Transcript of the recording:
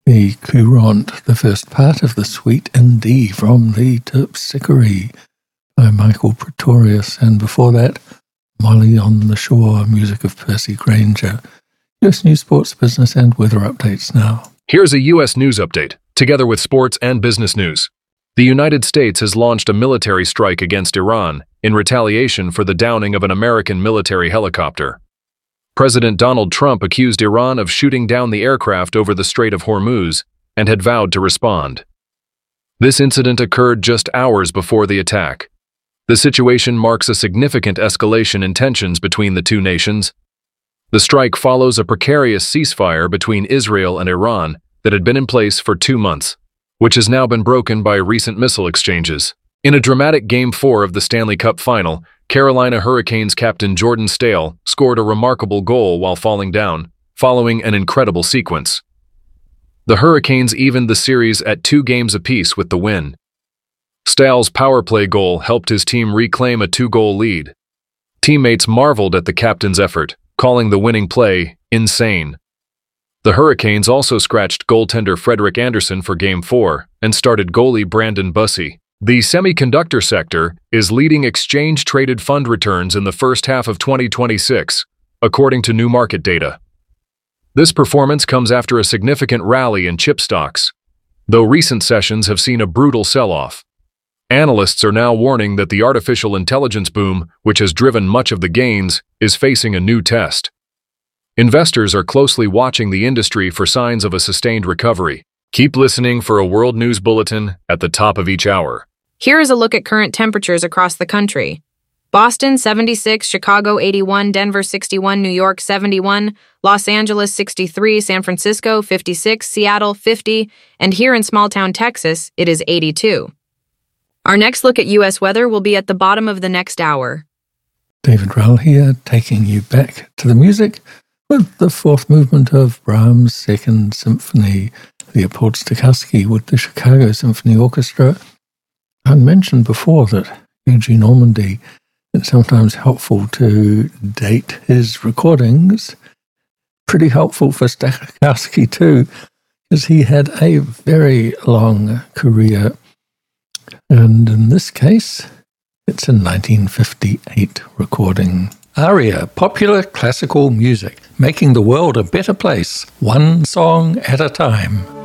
The Courant, the first part of the Suite in D from the Terpsichore by Michael Pretorius, and before that, Molly on the Shore, music of Percy Granger. U.S. News, Sports, Business, and Weather updates now. Here's a U.S. News update, together with sports and business news. The United States has launched a military strike against Iran in retaliation for the downing of an American military helicopter. President Donald Trump accused Iran of shooting down the aircraft over the Strait of Hormuz and had vowed to respond. This incident occurred just hours before the attack. The situation marks a significant escalation in tensions between the two nations. The strike follows a precarious ceasefire between Israel and Iran that had been in place for 2 months, which has now been broken by recent missile exchanges. In a dramatic Game 4 of the Stanley Cup Final, Carolina Hurricanes captain Jordan Staal scored a remarkable goal while falling down, following an incredible sequence. The Hurricanes evened the series at 2 games apiece with the win. Staal's power play goal helped his team reclaim a 2-goal lead. Teammates marveled at the captain's effort, calling the winning play insane. The Hurricanes also scratched goaltender Frederik Andersen for Game 4 and started goalie Brandon Bussi. The semiconductor sector is leading exchange-traded fund returns in the first half of 2026, according to new market data. This performance comes after a significant rally in chip stocks, though recent sessions have seen a brutal sell-off. Analysts are now warning that the artificial intelligence boom, which has driven much of the gains, is facing a new test. Investors are closely watching the industry for signs of a sustained recovery. Keep listening for a World News Bulletin at the top of each hour. Here is a look at current temperatures across the country. Boston, 76, Chicago, 81, Denver, 61, New York, 71, Los Angeles, 63, San Francisco, 56, Seattle, 50, and here in small-town Texas, it is 82. Our next look at U.S. weather will be at the bottom of the next hour. David Rowell here, taking you back to the music with the fourth movement of Brahms' Second Symphony, Leopold Stokowski with the Chicago Symphony Orchestra. I mentioned before that Eugene Ormandy, it's sometimes helpful to date his recordings. Pretty helpful for Stokowski too, because he had a very long career. And in this case, it's a 1958 recording. ARIA, popular classical music, making the world a better place, one song at a time.